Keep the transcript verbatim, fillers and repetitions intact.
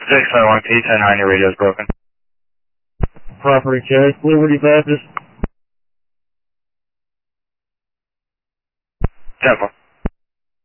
six seven one P ten nine, your radio is broken. Property check, Liberty Baptist. ten four.